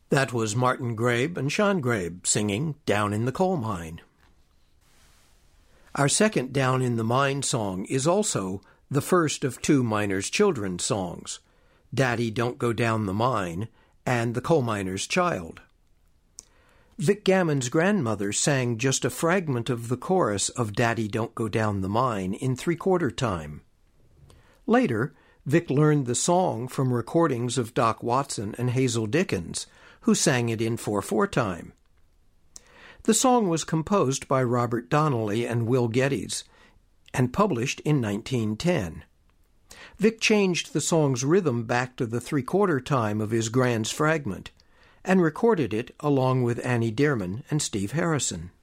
That was Martin Grabe and Sean Grabe singing Down in the Coal Mine. Our second Down in the Mine song is also the first of two Miners' Children songs, Daddy Don't Go Down the Mine and The Coal Miner's Child. Vic Gammon's grandmother sang just a fragment of the chorus of Daddy Don't Go Down the Mine in three-quarter time. Later, Vic learned the song from recordings of Doc Watson and Hazel Dickens, who sang it in 4/4 time. The song was composed by Robert Donnelly and Will Geddes and published in 1910. Vic changed the song's rhythm back to the three-quarter time of his grand's fragment and recorded it along with Annie Dearman and Steve Harrison.